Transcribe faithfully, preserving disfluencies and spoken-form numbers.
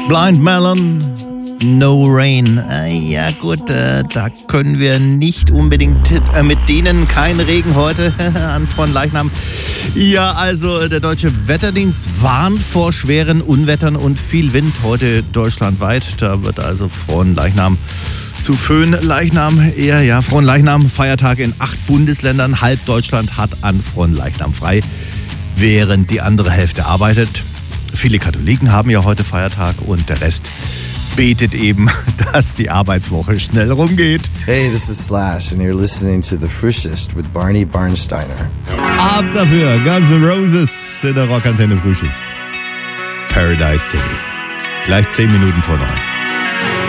Blind Melon, No Rain. Äh, ja gut, äh, da können wir nicht unbedingt äh, mit denen kein Regen heute an Fronleichnam. Ja, also der Deutsche Wetterdienst warnt vor schweren Unwettern und viel Wind heute deutschlandweit. Da wird also Fronleichnam zu Föhnleichnam eher, ja, Fronleichnam, Feiertag in acht Bundesländern. Halb Deutschland hat an Fronleichnam frei, während die andere Hälfte arbeitet. Viele Katholiken haben ja heute Feiertag und der Rest betet eben, dass die Arbeitswoche schnell rumgeht. Hey, this is Slash and you're listening to The Frühschicht with Barney Barnsteiner. Ab dafür Guns N' Roses in der Rockantenne Frühschicht. Paradise City. Gleich zehn Minuten vor neun.